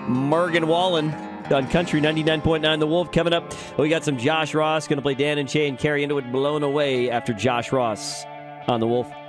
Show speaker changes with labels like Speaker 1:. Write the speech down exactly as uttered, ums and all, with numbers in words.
Speaker 1: Morgan Wallen on Country ninety-nine point nine The Wolf. Coming up, we got some Josh Ross. Going to play Dan and Shay and Carrie Underwood, Blown Away after Josh Ross on The Wolf.